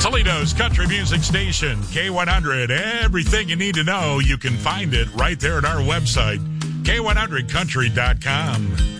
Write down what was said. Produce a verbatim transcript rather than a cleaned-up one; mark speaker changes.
Speaker 1: Toledo's country music station, K one hundred. Everything you need to know, you can find it right there at our website, K one hundred country dot com.